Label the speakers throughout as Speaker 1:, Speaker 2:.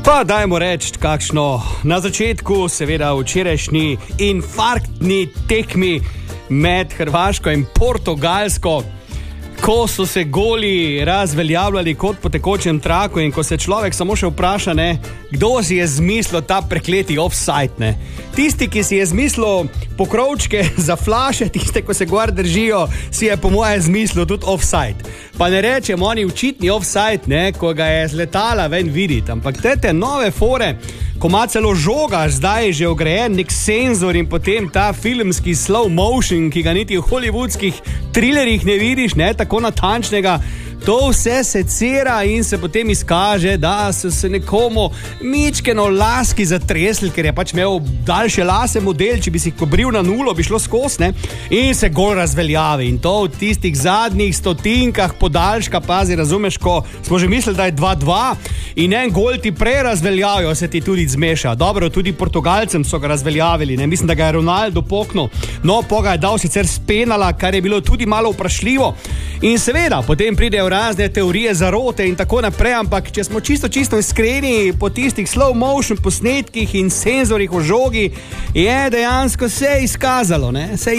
Speaker 1: Pa dajmo reči kakšno na začetku, seveda včerajšnji infarktni tekmi med Hrvaško in Portugalsko, ko so se goli razveljavljali kot po tekočem traku in ko se človek samo še vpraša, kdo si je zmislil ta prekleti offside, Tisti, ki si je zmislil pokrovčke za flaše, tiste, ko se gor držijo, si je po moje zmislil tudi offside. Pa ne rečem oni očitni offside, ko ga je z letala ven videti, ampak te nove fore, ko ima celo žoga zdaj že ograjen nek senzor in potem ta filmski slow motion, ki ga niti v hollywoodskih thrillerjih ne vidiš, tako natančnega, to vse se cera in se potem izkaže, da so se nekomu mičkeno laski zatresli, ker je pač imel daljše lase model, če bi si kobril na nulo, bi šlo skozi, in se gol razveljavi. In to v tistih zadnjih stotinkah podaljška, pazi, razumeš, ko smo že mislili, da je 2-2 in en gol ti prerazveljavijo, se ti tudi zmeša. Dobro, tudi Portugalcem so ga razveljavili, mislim, da ga je Ronaldo poknil, no, ga je dal sicer s penala, kar je bilo tudi malo vprašljivo. In seveda, potem pridejo razne teorije zarote in tako naprej, ampak če smo čisto iskreni, po tistih slow motion posnetkih in senzorjih v žogi, je dejansko se izkazalo,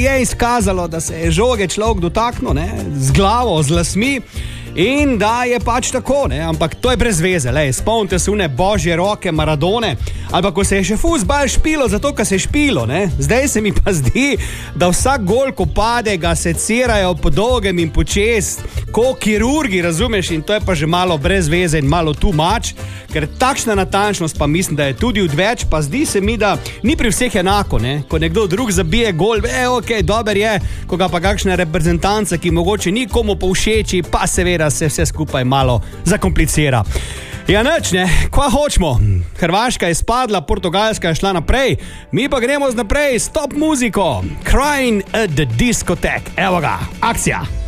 Speaker 1: da se je žoge človek dotaknil, z glavo, z lasmi, in da je pač tako, ampak to je brez veze, spomnite se une božje roke Maradone, ali ko se je še fuzbal špilo, zato ker se je špilo, zdaj se mi pa zdi, da vsak gol, ko pade, ga se cerajo po dolgem in počez, ko kirurgi, razumeš, in to je pa že malo brez veze in malo too much, ker takšna natančnost pa mislim, da je tudi odveč, pa zdi se mi, da ni pri vseh enako, ko nekdo drug zabije gol, ok, dober je, ko ga pa kakšna reprezentanca, ki mogoče nikomu povšeči, pa seveda se vse skupaj malo zakomplicira. Ja, nič, kva hočemo? Hrvaška je spadla, Portugalska je šla naprej, mi pa gremo naprej, stop muziko, Crying at the Discotheque, evo ga, akcija!